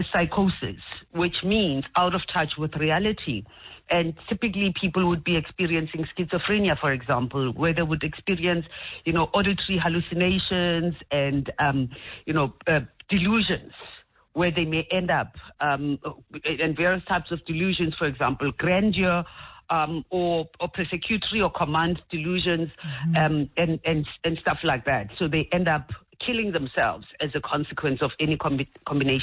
psychosis, which means out of touch with reality. And typically people would be experiencing schizophrenia, for example, where they would experience, auditory hallucinations and, delusions, where they may end up, and various types of delusions, for example, grandeur, or persecutory or command delusions, and stuff like that. So they end up killing themselves as a consequence of any combination.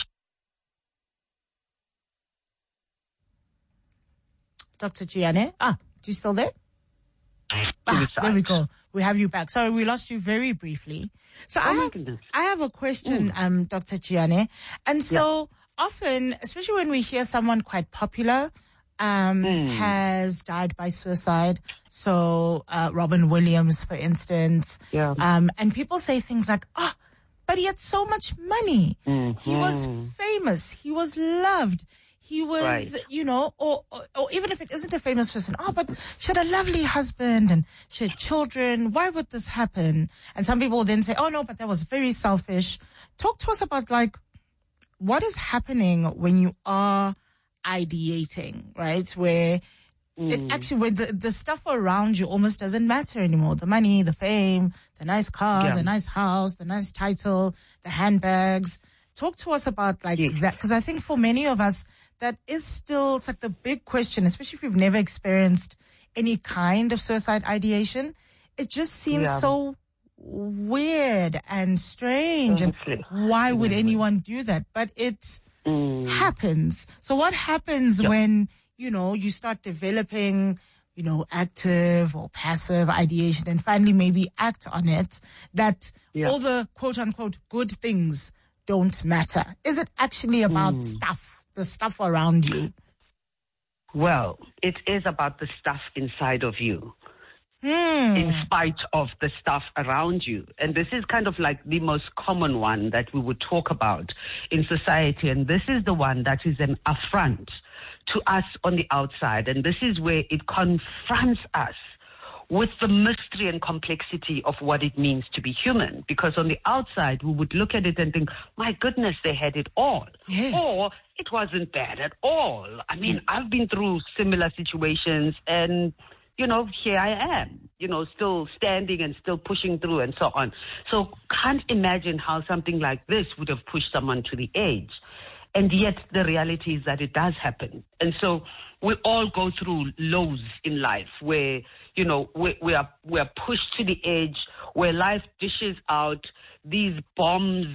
Dr. Gianne? Do you still there? There we go. We have you back. Sorry, we lost you very briefly. So I have a question, Dr. Gianne. And so often, especially when we hear someone quite popular has died by suicide. So Robin Williams, for instance. Yeah. And people say things like, but he had so much money. He was famous. He was loved. He was, or even if it isn't a famous person, but she had a lovely husband and she had children. Why would this happen? And some people then say, no, but that was very selfish. Talk to us about, what is happening when you are ideating, right? Where it actually, where the stuff around you almost doesn't matter anymore. The money, the fame, the nice car, the nice house, the nice title, the handbags. Talk to us about that, because I think for many of us, that is still, it's like the big question, especially if you've never experienced any kind of suicide ideation. It just seems so weird and strange. And why would anyone do that? But it happens. So what happens when, you start developing, active or passive ideation and finally maybe act on it, that all the quote unquote good things don't matter? Is it actually about the stuff around you? Well, it is about the stuff inside of you, in spite of the stuff around you. And this is kind of like the most common one that we would talk about in society. And this is the one that is an affront to us on the outside. And this is where it confronts us with the mystery and complexity of what it means to be human. Because on the outside, we would look at it and think, my goodness, they had it all. Yes. Or it wasn't bad at all. I mean, I've been through similar situations and, here I am, still standing and still pushing through and so on. So can't imagine how something like this would have pushed someone to the edge. And yet the reality is that it does happen. And so we all go through lows in life where, we are pushed to the edge, where life dishes out these bombs,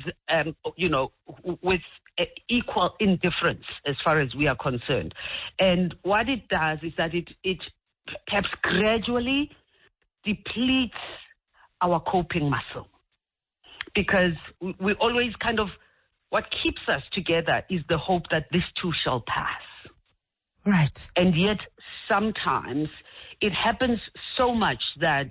with equal indifference as far as we are concerned. And what it does is that it perhaps gradually depletes our coping muscle. Because we always what keeps us together is the hope that this too shall pass. Right. And yet sometimes it happens so much that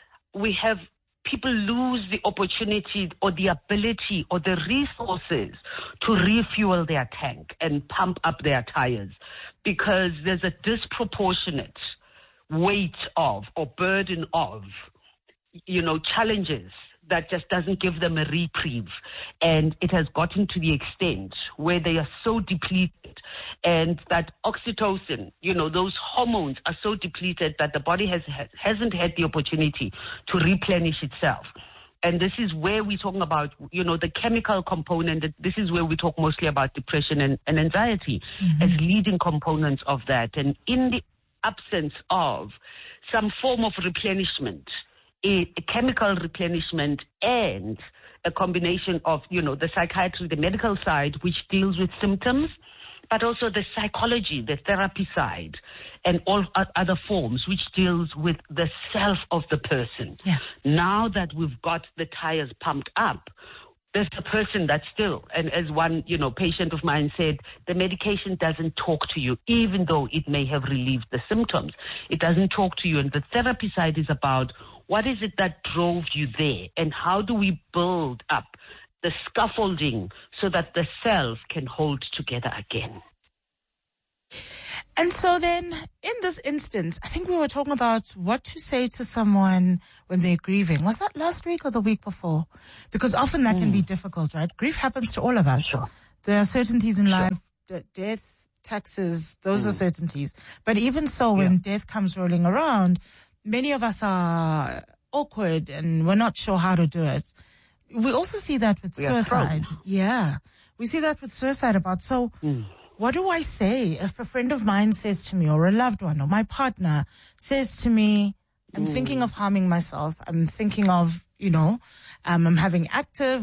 people lose the opportunity or the ability or the resources to refuel their tank and pump up their tires, because there's a disproportionate weight of or burden of, challenges that just doesn't give them a reprieve. And it has gotten to the extent where they are so depleted, and that oxytocin, those hormones are so depleted that the body hasn't had the opportunity to replenish itself. And this is where we're talking about, the chemical component. This is where we talk mostly about depression and anxiety as leading components of that. And in the absence of some form of replenishment, a chemical replenishment, and a combination of, the psychiatry, the medical side, which deals with symptoms, but also the psychology, the therapy side, and all other forms, which deals with the self of the person. Yeah. Now that we've got the tires pumped up, there's a person that still, and as one, patient of mine said, the medication doesn't talk to you, even though it may have relieved the symptoms. It doesn't talk to you. And the therapy side is about what is it that drove you there, and how do we build up the scaffolding so that the self can hold together again. And so then, in this instance, I think we were talking about what to say to someone when they're grieving. Was that last week or the week before? Because often that can be difficult, right? Grief happens to all of us. Sure. There are certainties in life, death, taxes, those are certainties. But even so, when death comes rolling around, many of us are awkward and we're not sure how to do it. We also see that with suicide. Yeah. We see that with suicide what do I say if a friend of mine says to me, or a loved one, or my partner says to me, I'm thinking of harming myself. I'm thinking of, I'm having active